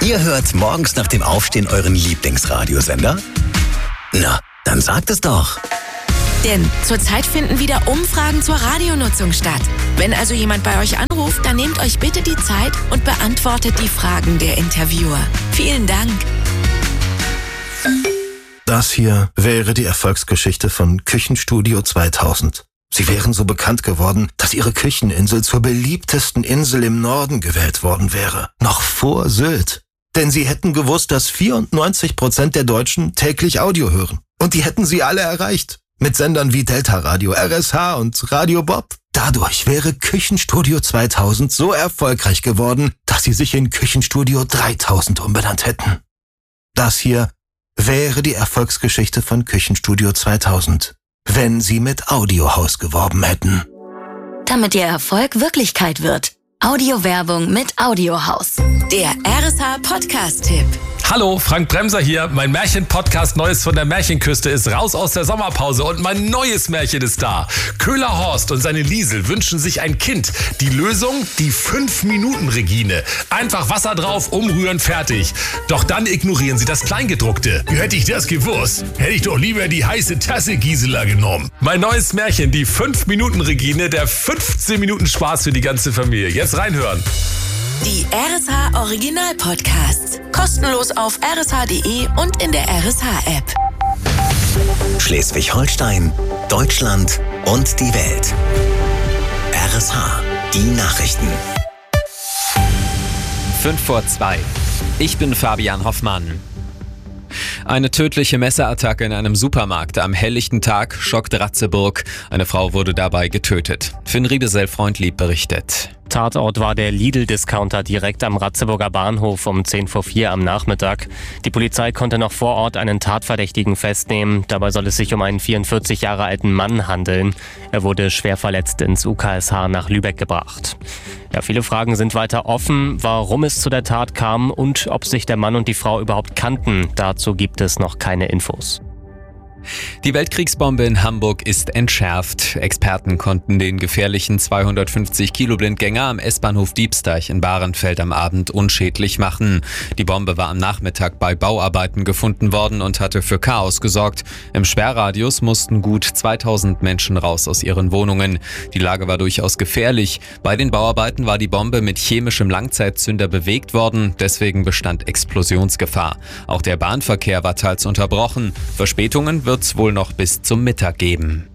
Ihr hört morgens nach dem Aufstehen euren Lieblingsradiosender? Na, dann sagt es doch. Denn zurzeit finden wieder Umfragen zur Radionutzung statt. Wenn also jemand bei euch anruft, dann nehmt euch bitte die Zeit und beantwortet die Fragen der Interviewer. Vielen Dank. Das hier wäre die Erfolgsgeschichte von Küchenstudio 2000. Sie wären so bekannt geworden, dass ihre Kücheninsel zur beliebtesten Insel im Norden gewählt worden wäre. Noch vor Sylt. Denn sie hätten gewusst, dass 94% der Deutschen täglich Audio hören. Und die hätten sie alle erreicht. Mit Sendern wie Delta Radio, RSH und Radio Bob. Dadurch wäre Küchenstudio 2000 so erfolgreich geworden, dass sie sich in Küchenstudio 3000 umbenannt hätten. Das hier wäre die Erfolgsgeschichte von Küchenstudio 2000, wenn sie mit Audiohaus geworben hätten. Damit ihr Erfolg Wirklichkeit wird. Audiowerbung mit Audiohaus. Der RSH Podcast-Tipp. Hallo, Frank Bremser hier. Mein Märchen-Podcast Neues von der Märchenküste ist raus aus der Sommerpause und mein neues Märchen ist da. Köhler Horst und seine Liesel wünschen sich ein Kind. Die Lösung? Die 5-Minuten-Regine. Einfach Wasser drauf, umrühren, fertig. Doch dann ignorieren sie das Kleingedruckte. Hätte ich das gewusst, hätte ich doch lieber die heiße Tasse Gisela genommen. Mein neues Märchen, die 5-Minuten-Regine, der 15 Minuten Spaß für die ganze Familie. Jetzt reinhören. Die RSH Original Podcasts. Kostenlos auf rsh.de und in der RSH-App. Schleswig-Holstein, Deutschland und die Welt. RSH, die Nachrichten. 5:02. Ich bin Fabian Hoffmann. Eine tödliche Messerattacke in einem Supermarkt am helllichten Tag schockt Ratzeburg. Eine Frau wurde dabei getötet. Finn Riedesel-Freundlieb berichtet. Tatort war der Lidl-Discounter direkt am Ratzeburger Bahnhof um 10:04 am Nachmittag. Die Polizei konnte noch vor Ort einen Tatverdächtigen festnehmen. Dabei soll es sich um einen 44 Jahre alten Mann handeln. Er wurde schwer verletzt ins UKSH nach Lübeck gebracht. Ja, viele Fragen sind weiter offen, warum es zu der Tat kam und ob sich der Mann und die Frau überhaupt kannten. Dazu gibt es noch keine Infos. Die Weltkriegsbombe in Hamburg ist entschärft. Experten konnten den gefährlichen 250-Kilo-Blindgänger am S-Bahnhof Diebsteich in Bahrenfeld am Abend unschädlich machen. Die Bombe war am Nachmittag bei Bauarbeiten gefunden worden und hatte für Chaos gesorgt. Im Sperrradius mussten gut 2000 Menschen raus aus ihren Wohnungen. Die Lage war durchaus gefährlich. Bei den Bauarbeiten war die Bombe mit chemischem Langzeitzünder bewegt worden. Deswegen bestand Explosionsgefahr. Auch der Bahnverkehr war teils unterbrochen. Verspätungen wird es wohl noch bis zum Mittag geben.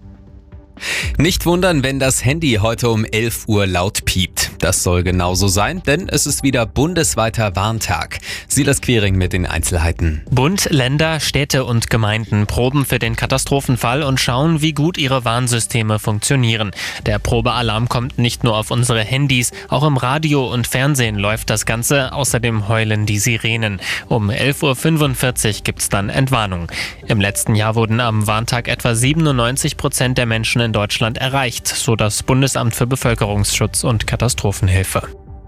Nicht wundern, wenn das Handy heute um 11 Uhr laut piept. Das soll genauso sein, denn es ist wieder bundesweiter Warntag. Silas Quiring mit den Einzelheiten. Bund, Länder, Städte und Gemeinden proben für den Katastrophenfall und schauen, wie gut ihre Warnsysteme funktionieren. Der Probealarm kommt nicht nur auf unsere Handys, auch im Radio und Fernsehen läuft das Ganze. Außerdem heulen die Sirenen. Um 11:45 Uhr gibt's dann Entwarnung. Im letzten Jahr wurden am Warntag etwa 97% der Menschen in Deutschland erreicht, so das Bundesamt für Bevölkerungsschutz und Katastrophenhilfe.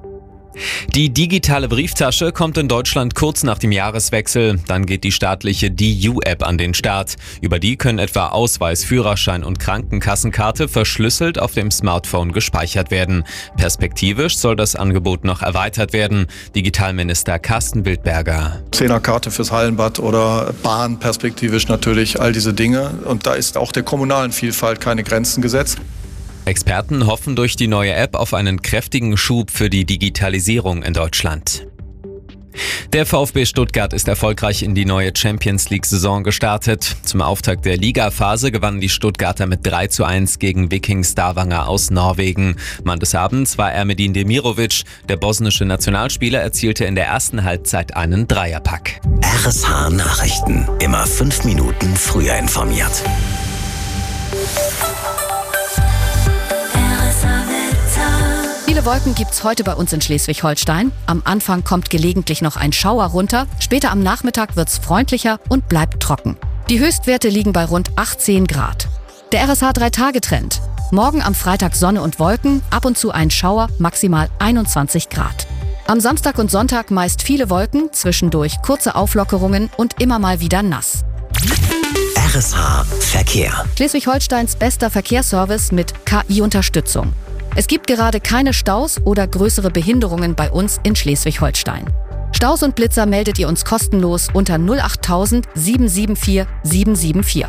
Die digitale Brieftasche kommt in Deutschland kurz nach dem Jahreswechsel. Dann geht die staatliche DU-App an den Start. Über die können etwa Ausweis, Führerschein und Krankenkassenkarte verschlüsselt auf dem Smartphone gespeichert werden. Perspektivisch soll das Angebot noch erweitert werden. Digitalminister Carsten Wildberger. 10er-Karte fürs Hallenbad oder Bahn perspektivisch natürlich, all diese Dinge. Und da ist auch der kommunalen Vielfalt keine Grenzen gesetzt. Experten hoffen durch die neue App auf einen kräftigen Schub für die Digitalisierung in Deutschland. Der VfB Stuttgart ist erfolgreich in die neue Champions-League-Saison gestartet. Zum Auftakt der Ligaphase gewannen die Stuttgarter mit 3:1 gegen Viking Stavanger aus Norwegen. Mann des Abends war Ermedin Demirovic. Der bosnische Nationalspieler erzielte in der ersten Halbzeit einen Dreierpack. RSH Nachrichten. Immer 5 Minuten früher informiert. Viele Wolken gibt's heute bei uns in Schleswig-Holstein. Am Anfang kommt gelegentlich noch ein Schauer runter. Später am Nachmittag wird's freundlicher und bleibt trocken. Die Höchstwerte liegen bei rund 18 Grad. Der RSH 3-Tage-Trend. Morgen am Freitag Sonne und Wolken, ab und zu ein Schauer, maximal 21 Grad. Am Samstag und Sonntag meist viele Wolken, zwischendurch kurze Auflockerungen und immer mal wieder nass. RSH Verkehr. Schleswig-Holsteins bester Verkehrsservice mit KI-Unterstützung. Es gibt gerade keine Staus oder größere Behinderungen bei uns in Schleswig-Holstein. Staus und Blitzer meldet ihr uns kostenlos unter 08000 774 774.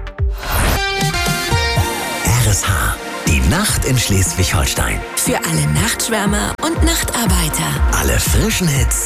RSH, die Nacht in Schleswig-Holstein. Für alle Nachtschwärmer und Nachtarbeiter. Alle frischen Hits